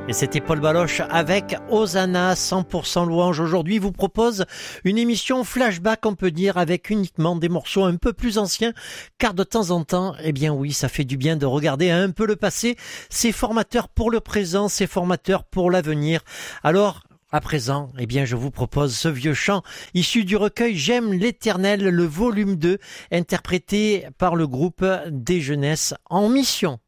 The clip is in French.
Et c'était Paul Baloche avec Hosanna 100% louange. Aujourd'hui, vous propose une émission flashback, on peut dire, avec uniquement des morceaux un peu plus anciens, car de temps en temps, eh bien oui, ça fait du bien de regarder un peu le passé. C'est formateur pour le présent, c'est formateur pour l'avenir. Alors, à présent, eh bien, je vous propose ce vieux chant issu du recueil J'aime l'Éternel, le volume 2, interprété par le groupe des Jeunesses en mission.